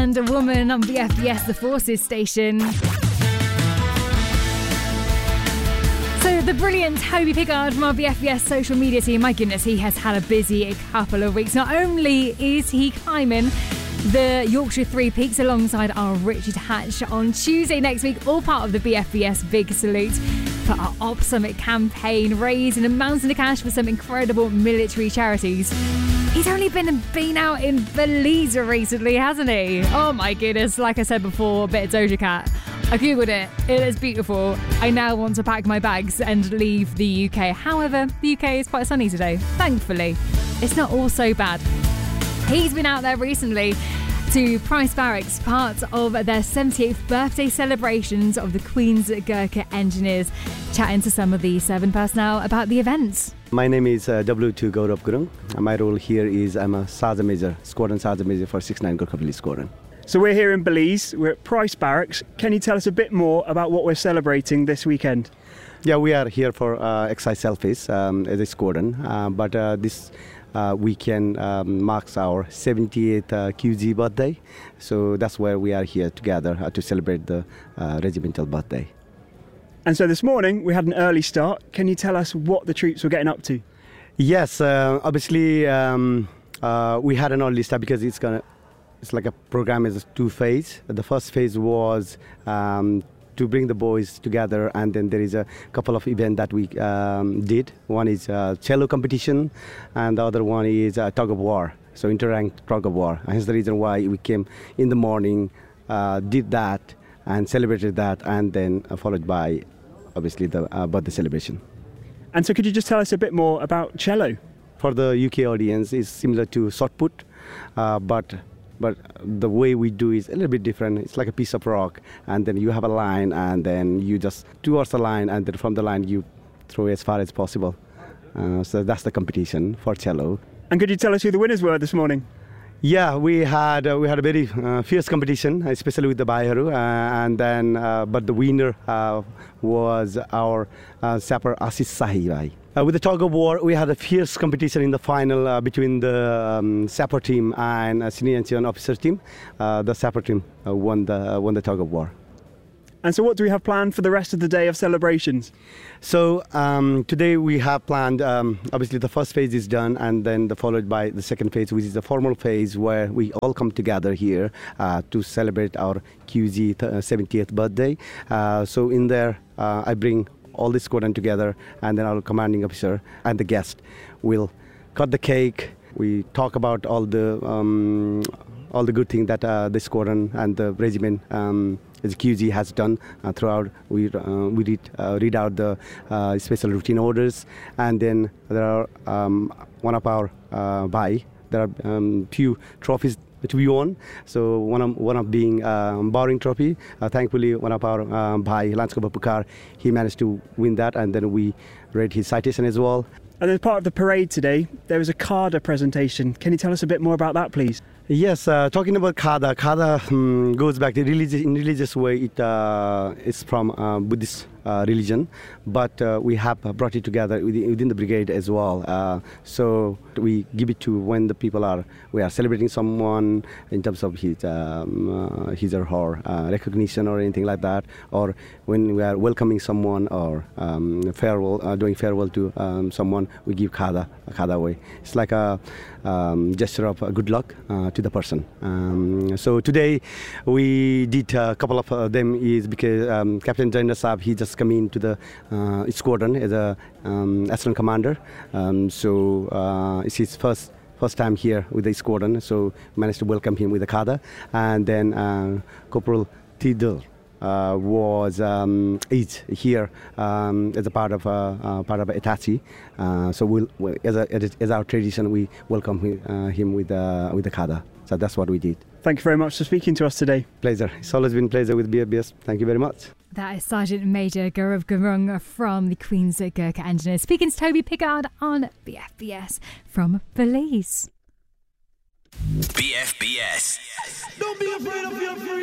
Wonder Woman on BFBS, the Forces station. So the brilliant Toby Pickard from our BFBS social media team, my goodness, he has had a busy couple of weeks. Not only is he climbing the Yorkshire Three Peaks alongside our Richard Hatch on Tuesday next week, all part of the BFBS Big Salute for our Op Summit campaign, raising a mountain of cash for some incredible military charities. He's only been out in Belize recently, hasn't he? Oh my goodness, like I said before, a bit of Doja Cat. I googled it. It is beautiful. I now want to pack my bags and leave the UK. However, the UK is quite sunny today. Thankfully, it's not all so bad. He's been out there recently to Price Barracks, part of their 78th birthday celebrations of the Queen's Gurkha Engineers, chatting to some of the serving personnel about the events. My name is W2 Gaurav Gurung. My role here is I'm a Sergeant Major, Squadron Sergeant Major for 69 Gurkha Police Squadron. So we're here in Belize, we're at Price Barracks. Can you tell us a bit more about what we're celebrating this weekend? Yeah, we are here for exercise selfies as a squadron, but this weekend marks our 78th QG birthday. So that's where we are here together to celebrate the regimental birthday. And so this morning we had an early start. Can you tell us what the troops were getting up to? Yes, obviously we had an early start because it's like a program is two phase. The first phase was to bring the boys together, and then there is a couple of events that we did. One is cello competition, and the other one is tug of war, so inter-ranked tug of war. And that's the reason why we came in the morning, did that, and celebrated that, and then followed by, obviously, the birthday celebration. And so could you just tell us a bit more about cello? For the UK audience, it's similar to shot put, but the way we do is a little bit different. It's like a piece of rock, and then you have a line, and then you just towards the line, and then from the line you throw as far as possible. So that's the competition for cello. And could you tell us who the winners were this morning? Yeah, we had a very fierce competition, especially with the Baiharu, and then but the winner was our sapper Ashish Sahi. With the tug of war, we had a fierce competition in the final between the sapper team and senior engineer officer team. The sapper team won the tug of war. And so what do we have planned for the rest of the day of celebrations? So today we have planned, obviously the first phase is done, and then followed by the second phase, which is the formal phase where we all come together here to celebrate our QG 70th birthday. So in there, I bring all the squadron together, and then our commanding officer and the guest will cut the cake. We talk about all the good things that the squadron and the regiment as QG has done throughout. We read out the special routine orders, and then there are one of our there are few trophies to be won. So one of being Bowring Trophy. Thankfully, one of our Lance Corporal Pukar, he managed to win that, and then we read his citation as well. And as part of the parade today, there was a Khada presentation. Can you tell us a bit more about that, please? Yes, talking about Khada goes back to in religious way. It's from Buddhist religion, but we have brought it together within the brigade as well. So we give it to when the people we are celebrating someone in terms of his or her recognition or anything like that, or when we are welcoming someone or farewell, doing farewell to someone, we give Khada way. It's like a gesture of good luck to the person. So today we did a couple of them is because Captain Jayendra Saab, he just come into the squadron as a assistant commander. So it's his first time here with the squadron, so managed to welcome him with the Khada. And then Corporal Tidal was here as a part of Itachi. So as our tradition, we welcome him with the Khada. So that's what we did. Thank you very much for speaking to us today. Pleasure. It's always been a pleasure with BFBS. Thank you very much. That is Sergeant Major Gaurav Gurung from the Queen's Gurkha Engineers, speaking to Toby Pickard on BFBS from Belize. BFBS. Don't be afraid of your